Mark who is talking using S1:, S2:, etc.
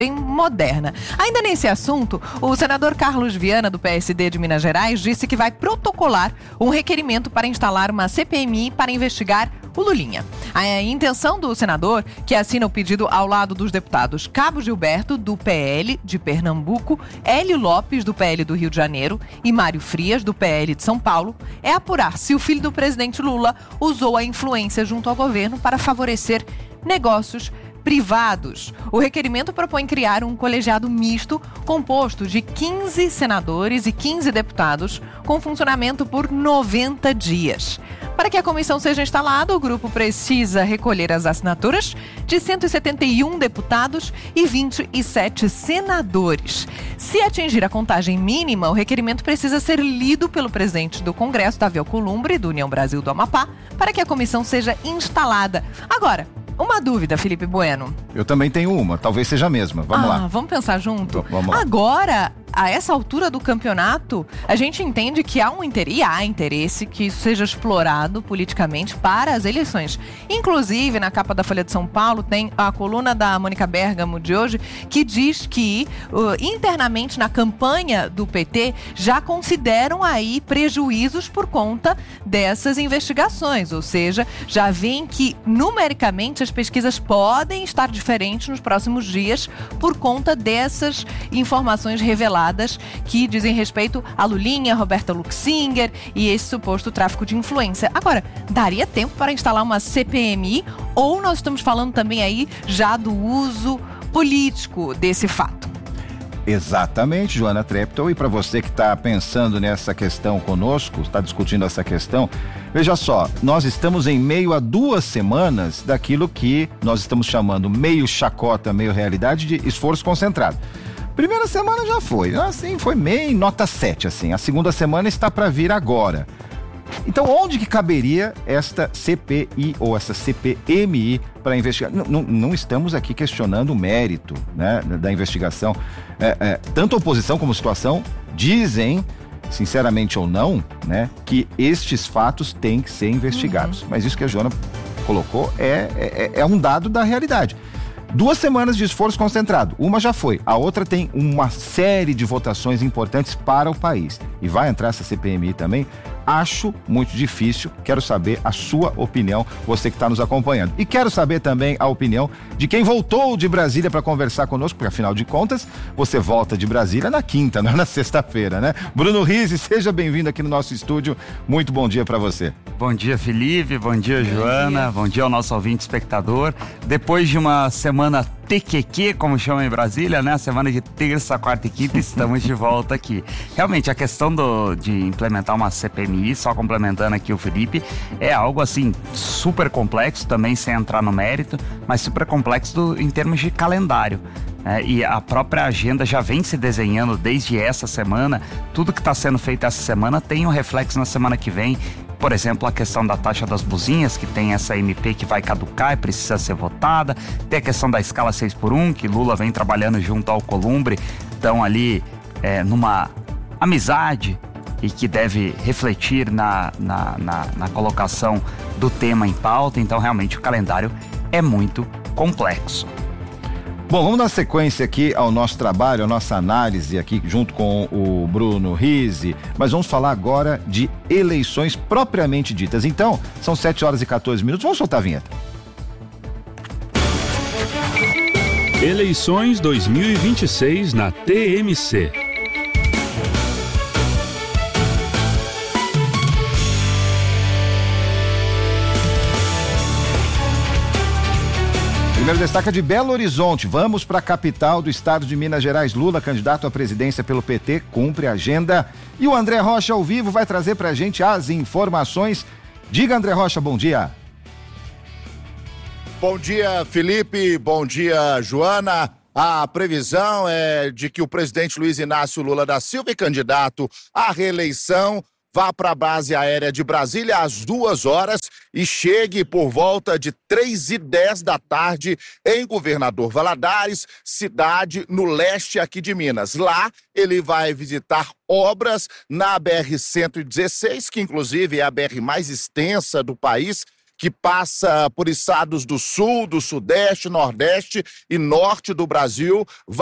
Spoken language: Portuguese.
S1: moderna. Ainda nesse assunto, o senador Carlos Viana, do PSD de Minas Gerais, disse que vai protocolar um requerimento para instalar uma CPMI para investigar o Lulinha. A intenção do senador, que assina o pedido ao lado dos deputados Cabo Gilberto, do PL de Pernambuco, Hélio Lopes, do PL do Rio de Janeiro, e Mário Frias, do PL de São Paulo, é apurar se o filho do presidente Lula usou a influência junto ao governo para favorecer negócios privados. O requerimento propõe criar um colegiado misto composto de 15 senadores e 15 deputados com funcionamento por 90 dias. Para que a comissão seja instalada, o grupo precisa recolher as assinaturas de 171 deputados e 27 senadores. Se atingir a contagem mínima, o requerimento precisa ser lido pelo presidente do Congresso, Davi Alcolumbre, do União Brasil do Amapá, para que a comissão seja instalada. Agora, uma dúvida, Felipe Bueno.
S2: Eu também tenho uma, talvez seja a mesma. Vamos lá.
S1: Vamos pensar junto?
S2: Vamos lá.
S1: Agora, a essa altura do campeonato, a gente entende que há interesse que isso seja explorado politicamente para as eleições. Inclusive, na capa da Folha de São Paulo, tem a coluna da Mônica Bergamo de hoje, que diz que internamente na campanha do PT já consideram aí prejuízos por conta dessas investigações. Ou seja, já veem que numericamente as pesquisas podem estar diferentes nos próximos dias por conta dessas informações reveladas que dizem respeito a Lulinha, Roberta Luxinger e esse suposto tráfico de influência. Agora, daria tempo para instalar uma CPMI ou nós estamos falando também aí já do uso político desse fato?
S2: Exatamente, Joana Treptow, e para você que está pensando nessa questão conosco, está discutindo essa questão, veja só, nós estamos em meio a 2 semanas daquilo que nós estamos chamando meio chacota, meio realidade de esforço concentrado. Primeira semana já foi, assim, foi meio nota 7, assim. A segunda semana está para vir agora. Então, onde que caberia esta CPI ou essa CPMI para investigar? Não estamos aqui questionando o mérito, né, da investigação. Tanto a oposição como a situação dizem, sinceramente ou não, né, que estes fatos têm que ser investigados. Mas isso que a Joana colocou é um dado da realidade. 2 semanas de esforço concentrado, uma já foi, a outra tem uma série de votações importantes para o país. E vai entrar essa CPMI também? Acho muito difícil, quero saber a sua opinião, você que está nos acompanhando. E quero saber também a opinião de quem voltou de Brasília para conversar conosco, porque afinal de contas, você volta de Brasília na quinta, não é na sexta-feira, né? Bruno Rizzi, seja bem-vindo aqui no nosso estúdio, muito bom dia para você.
S3: Bom dia, Felipe, bom dia, Joana, bom dia ao nosso ouvinte espectador. Depois de uma semana TQQ, como chamam em Brasília, né? A semana de terça, quarta e quinta, estamos de volta aqui. Realmente, a questão de implementar uma CPMI, só complementando aqui o Felipe, é algo assim, super complexo, também sem entrar no mérito, mas super complexo em termos de calendário. E a própria agenda já vem se desenhando desde essa semana. Tudo que está sendo feito essa semana tem um reflexo na semana que vem. Por exemplo, a questão da taxa das buzinhas, que tem essa MP que vai caducar e precisa ser votada. Tem a questão da escala 6x1, que Lula vem trabalhando junto ao Alcolumbre. Estão ali numa amizade e que deve refletir na colocação do tema em pauta. Então, realmente, o calendário é muito complexo.
S2: Bom, vamos dar sequência aqui ao nosso trabalho, à nossa análise aqui junto com o Bruno Rizzi, mas vamos falar agora de eleições propriamente ditas. Então, são 7h14, vamos soltar a vinheta.
S4: Eleições 2026 na TMC.
S2: Primeiro destaca de Belo Horizonte. Vamos para a capital do estado de Minas Gerais. Lula, candidato à presidência pelo PT, cumpre a agenda. E o André Rocha, ao vivo, vai trazer para a gente as informações. Diga, André Rocha, bom dia.
S5: Bom dia, Felipe. Bom dia, Joana. A previsão é de que o presidente Luiz Inácio Lula da Silva, candidato à reeleição, vá para a base aérea de Brasília às 2h e chegue por volta de 3h10 da tarde em Governador Valadares, cidade no leste aqui de Minas. Lá ele vai visitar obras na BR-116, que inclusive é a BR mais extensa do país, que passa por estados do sul, do sudeste, nordeste e norte do Brasil.